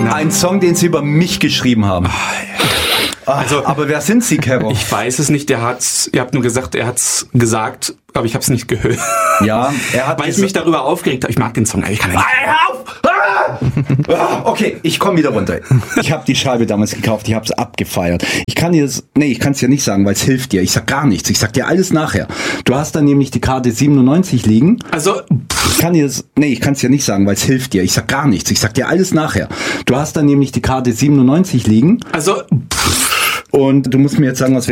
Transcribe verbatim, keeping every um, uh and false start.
Ja. Ein Song, den sie über mich geschrieben haben. Also, aber wer sind Sie, Kero? Ich weiß es nicht. Der hat's. Ihr habt nur gesagt, er hat's gesagt, aber ich habe es nicht gehört. Ja, er hat. Weil ich mich darüber aufgeregt habe. Ich mag den Song. Ich kann nicht. Ah, okay, ich komme wieder runter. Ich habe die Scheibe damals gekauft, ich habe es abgefeiert. Ich kann dir das, nee, ich kann es dir nicht sagen, weil es hilft dir. Ich sag gar nichts, ich sag dir alles nachher. Du hast dann nämlich die Karte siebenundneunzig liegen. Also, ich kann dir das, nee, ich kann es dir nicht sagen, weil es hilft dir. Ich sag gar nichts, ich sag dir alles nachher. Du hast dann nämlich die Karte siebenundneunzig liegen. Also, und du musst mir jetzt sagen, was